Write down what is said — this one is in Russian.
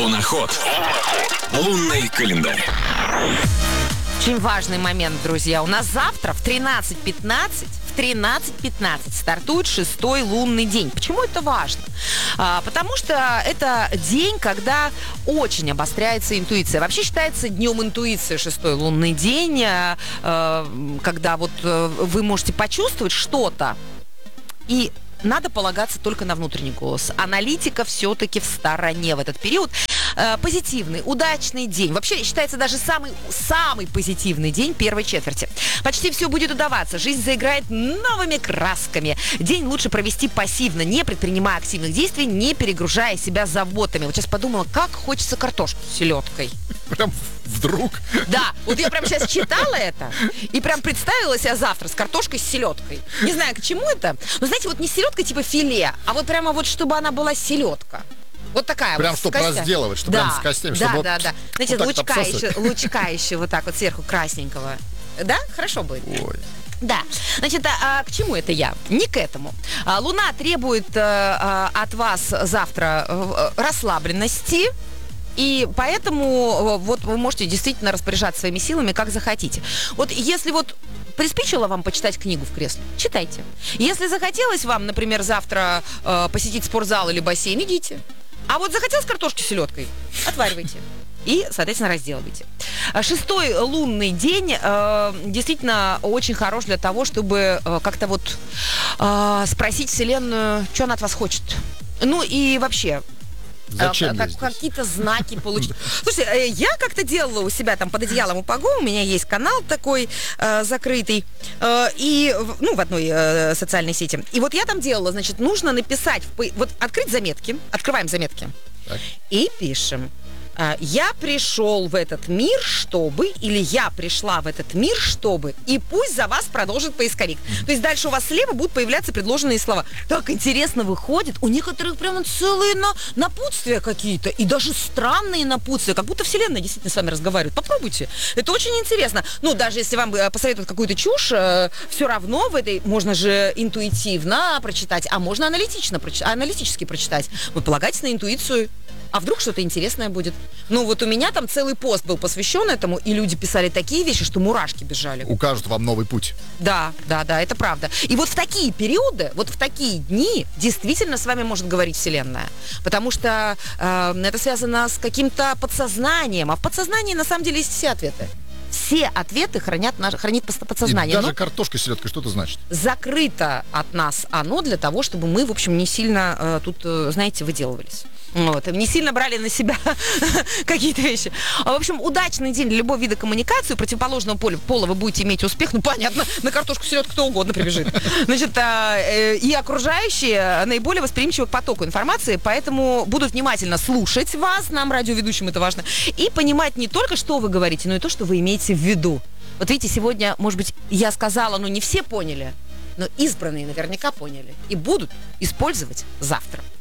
Луноход. Лунный календарь. Очень важный момент, друзья. У нас завтра в 13:15 стартует 6-й лунный день. Почему это важно? Потому что это день, когда очень обостряется интуиция. Вообще считается днем интуиции 6-й лунный день, когда вот вы можете почувствовать что-то, и надо полагаться только на внутренний голос. Аналитика все-таки в стороне в этот период. Позитивный, удачный день. Вообще считается даже самый позитивный день первой четверти. Почти все будет удаваться. Жизнь заиграет новыми красками. День лучше провести пассивно, не предпринимая активных действий, не перегружая себя заботами. Вот сейчас подумала, как хочется картошку с селедкой. Прям вдруг? Да, вот я прям сейчас читала это и прям представила себя завтра с картошкой с селедкой. Не знаю, к чему это. Но знаете, вот не селедка типа филе, а вот прямо вот чтобы она была селедка. Вот такая прям, вот. чтобы разделывать, чтобы прям с костями. Да, чтобы да. Знаете, вот лучка еще вот так вот сверху красненького. Да? Хорошо будет? Ой. Да. Значит, к чему это я? Не к этому. Луна требует от вас завтра расслабленности. И поэтому вот вы можете действительно распоряжаться своими силами, как захотите. Вот если вот приспичило вам почитать книгу в кресле, читайте. Если захотелось вам, например, завтра посетить спортзал или бассейн, идите. А вот захотелось картошки с селедкой, отваривайте. И, соответственно, разделывайте. 6-й лунный день действительно очень хорош для того, чтобы как-то вот спросить Вселенную, что она от вас хочет. Ну и вообще... Зачем какие-то знаки получить. Слушайте, я как-то делала у себя там под одеялом у Паго, у меня есть канал такой закрытый, и, в одной социальной сети. И вот я там делала, значит, нужно написать, вот открыть заметки, открываем заметки, так. И пишем. Я пришел в этот мир, чтобы, или я пришла в этот мир, чтобы, и пусть за вас продолжит поисковик. То есть дальше у вас слева будут появляться предложенные слова. Так интересно выходит, у некоторых прямо целые напутствия какие-то, и даже странные напутствия, как будто Вселенная действительно с вами разговаривает. Попробуйте, это очень интересно. Ну, даже если вам посоветуют какую-то чушь, все равно в этой можно же интуитивно прочитать, а можно аналитически прочитать. Вы полагаетесь на интуицию. А вдруг что-то интересное будет? Ну, вот у меня там целый пост был посвящен этому, и люди писали такие вещи, что мурашки бежали. Укажут вам новый путь. Да, это правда. И вот в такие периоды, вот в такие дни действительно с вами может говорить Вселенная. Потому что это связано с каким-то подсознанием. А в подсознании на самом деле есть все ответы. Все ответы хранит подсознание. И даже картошка с селедкой, что это значит? Закрыто от нас оно для того, чтобы мы, в общем, не сильно тут, знаете, выделывались. Вот, не сильно брали на себя какие-то вещи. В общем, удачный день для любого вида коммуникации. У противоположного пола вы будете иметь успех. Ну, понятно, на картошку селедку кто угодно прибежит. Значит, и окружающие наиболее восприимчивы к потоку информации, поэтому будут внимательно слушать вас, нам, радиоведущим, это важно, и понимать не только, что вы говорите, но и то, что вы имеете в виду. Вот видите, сегодня, может быть, я сказала, но не все поняли, но избранные наверняка поняли и будут использовать завтра.